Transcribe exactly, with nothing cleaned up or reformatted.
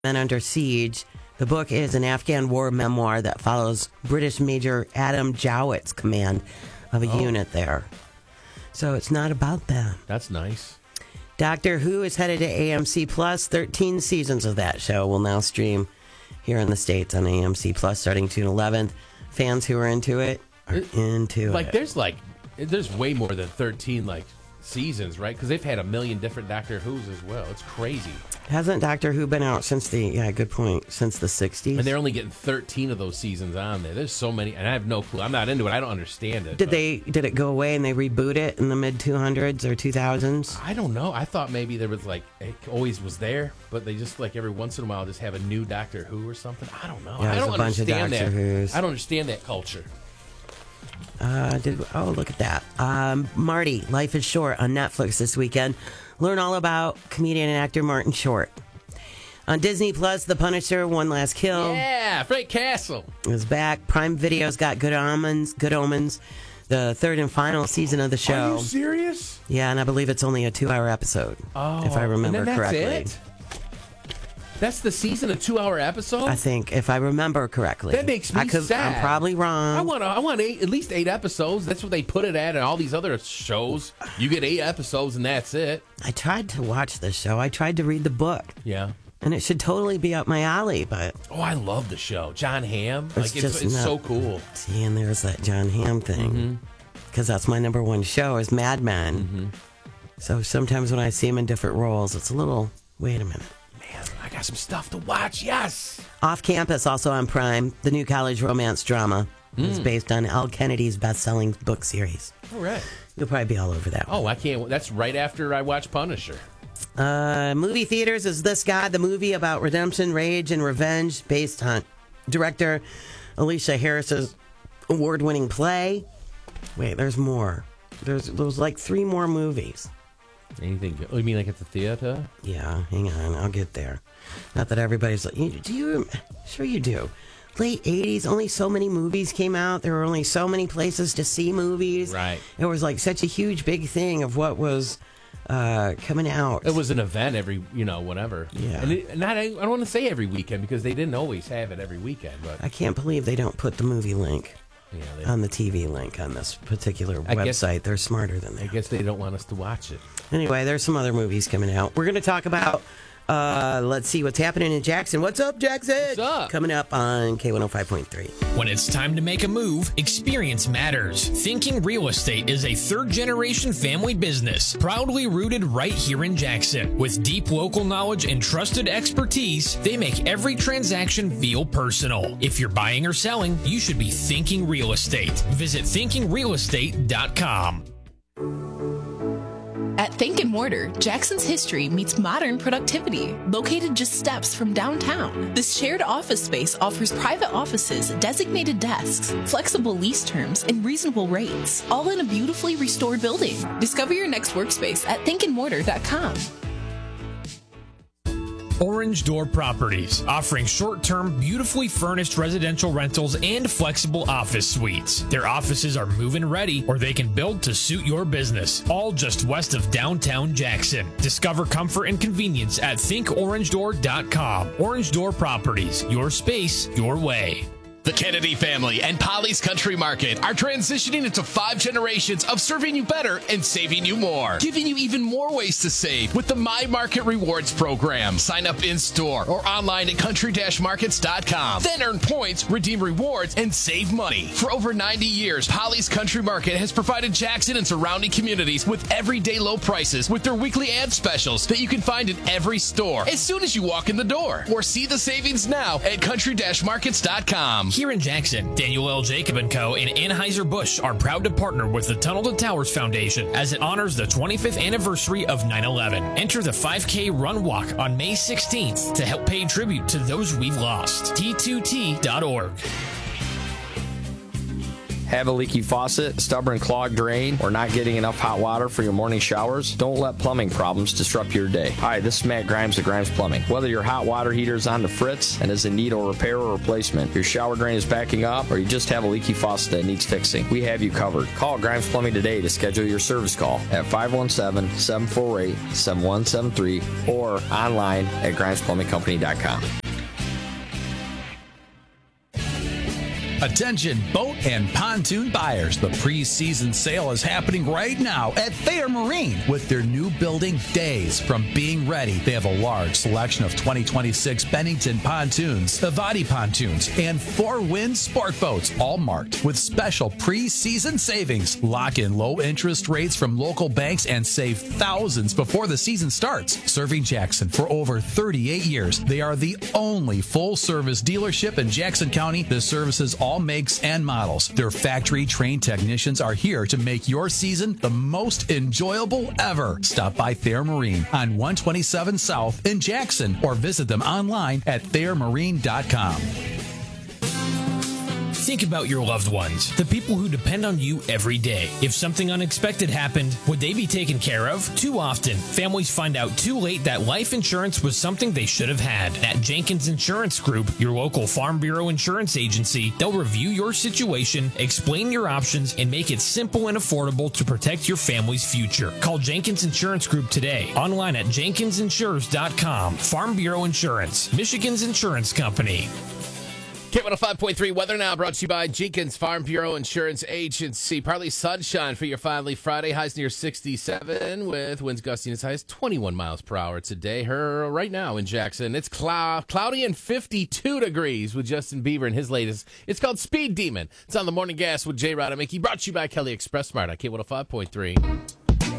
Men Under Siege. The book is an Afghan war memoir that follows British Major Adam Jowett's command of a oh. unit there. So it's not about them. That's nice. Doctor Who is headed to A M C Plus. thirteen seasons of that show will now stream here in the States on A M C Plus starting June eleventh. Fans who are into it are it, into like, it. Like, there's like, there's way more than thirteen, like, seasons, right? Because they've had a million different Doctor Who's as well. It's crazy. Hasn't Doctor Who been out since the, yeah, good point, since the sixties? And they're only getting thirteen of those seasons on there. There's so many, and I have no clue. I'm not into it. I don't understand it. Did but. they, did it go away and they reboot it in the mid two hundreds or two thousands? I don't know. I thought maybe there was like, it always was there, but they just like every once in a while just have a new Doctor Who or something. I don't know. Yeah, I don't a bunch understand of Doctor that. Who's. I don't understand that culture. Uh, did oh, look at that. Um, Marty, Life is Short on Netflix this weekend. Learn all about comedian and actor Martin Short. On Disney Plus, The Punisher, One Last Kill. Yeah, Frank Castle is back. Prime Video's got Good Omens, Good Omens, the third and final season of the show. Are you serious? Yeah, and I believe it's only a two-hour episode, oh, if I remember and then that's correctly. It? That's the season of two-hour episodes? I think, if I remember correctly. That makes me I could, sad. I'm probably wrong. I want I want eight, at least eight episodes. That's what they put it at in all these other shows. You get eight episodes and that's it. I tried to watch this show. I tried to read the book. Yeah. And it should totally be up my alley, but... Oh, I love the show. John Hamm. It's like, just it's, it's not, so cool. See, and there's that John Hamm thing. Because mm-hmm. that's my number one show is Mad Men. Mm-hmm. So sometimes when I see him in different roles, it's a little, wait a minute. Man, I got some stuff to watch, yes! Off Campus, also on Prime, the new college romance drama. Mm. is based on Al Kennedy's best-selling book series. All right. You'll probably be all over that one. Oh, I can't... That's right after I watch Punisher. Uh, movie theaters is This Guy, the movie about redemption, rage, and revenge, based on director Alicia Harris's award-winning play. Wait, there's more. There's there's like three more movies. Anything? Oh, you mean like at the theater? Yeah, hang on, I'll get there. Not that everybody's like, do you? Sure you do. Late eighties, only so many movies came out. There were only so many places to see movies. Right. It was like such a huge, big thing of what was uh, coming out. It was an event every, you know, whatever. Yeah. And it, not, I don't want to say every weekend because they didn't always have it every weekend. But I can't believe they don't put the movie link yeah, they, on the T V link on this particular I website. Guess, They're smarter than that. I guess they don't want us to watch it. Anyway, there's some other movies coming out. We're going to talk about, uh, let's see what's happening in Jackson. What's up, Jackson? What's up? Coming up on K one oh five point three. When it's time to make a move, experience matters. Thinking Real Estate is a third-generation family business, proudly rooted right here in Jackson. With deep local knowledge and trusted expertise, they make every transaction feel personal. If you're buying or selling, you should be Thinking Real Estate. Visit thinking real estate dot com. At Think and Mortar, Jackson's history meets modern productivity. Located just steps from downtown, this shared office space offers private offices, designated desks, flexible lease terms, and reasonable rates, all in a beautifully restored building. Discover your next workspace at think and mortar dot com. Orange Door Properties, offering short-term, beautifully furnished residential rentals and flexible office suites. Their offices are move-in ready, or they can build to suit your business. All just west of downtown Jackson. Discover comfort and convenience at think orange door dot com. Orange Door Properties, your space, your way. The Kennedy family and Polly's Country Market are transitioning into five generations of serving you better and saving you more, giving you even more ways to save with the My Market Rewards program. Sign up in store or online at country markets dot com. Then earn points, redeem rewards, and save money. For over ninety years, Polly's Country Market has provided Jackson and surrounding communities with everyday low prices with their weekly ad specials that you can find in every store as soon as you walk in the door. Or see the savings now at country markets dot com. Here in Jackson, Daniel L. Jacob and Co. and Anheuser-Busch are proud to partner with the Tunnel to Towers Foundation as it honors the twenty-fifth anniversary of nine eleven. Enter the five K Run Walk on May sixteenth to help pay tribute to those we've lost. T two T dot org. Have a leaky faucet, stubborn clogged drain, or not getting enough hot water for your morning showers? Don't let plumbing problems disrupt your day. Hi, this is Matt Grimes of Grimes Plumbing. Whether your hot water heater is on the fritz and is in need of repair or replacement, your shower drain is backing up, or you just have a leaky faucet that needs fixing, we have you covered. Call Grimes Plumbing today to schedule your service call at five one seven, seven four eight, seven one seven three or online at grimes plumbing company dot com. Attention boat and pontoon buyers. The pre-season sale is happening right now at Thayer Marine with their new building days from being ready. They have a large selection of twenty twenty-six Bennington pontoons, Avati pontoons, and four-wind sport boats, all marked with special pre-season savings. Lock in low interest rates from local banks and save thousands before the season starts. Serving Jackson for over thirty-eight years, they are the only full-service dealership in Jackson County that services all makes and models. Their factory-trained technicians are here to make your season the most enjoyable ever. Stop by Thayer Marine on one twenty-seven South in Jackson or visit them online at thayer marine dot com. Think about your loved ones, the people who depend on you every day. If something unexpected happened, would they be taken care of? Too often, families find out too late that life insurance was something they should have had. At Jenkins Insurance Group, your local Farm Bureau insurance agency, they'll review your situation, explain your options, and make it simple and affordable to protect your family's future. Call Jenkins Insurance Group today, online at jenkins insures dot com. Farm Bureau Insurance, Michigan's insurance company. K one oh five point three weather now brought to you by Jenkins Farm Bureau Insurance Agency. Partly sunshine for your finally Friday. Highs near sixty-seven with winds gusting as high as twenty-one miles per hour today. Her right now in Jackson. It's clou- cloudy and fifty-two degrees with Justin Bieber and his latest. It's called Speed Demon. It's on the Morning Gas with J. Rod and Mickey. Brought to you by Kelly Express Mart on K one oh five point three.